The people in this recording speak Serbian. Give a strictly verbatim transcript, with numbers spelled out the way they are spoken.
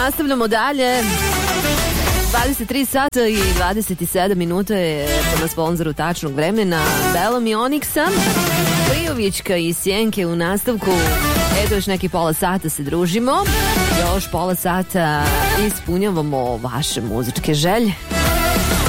nastavljamo dalje. dvadeset tri sata i dvadeset sedam minuta je prema sponzoru tačnog vremena Belom i Onyxa. Prijovićka i Sjenke u nastavku. Eto, još neki pola sata se družimo. Još pola sata ispunjavamo vaše muzičke želje.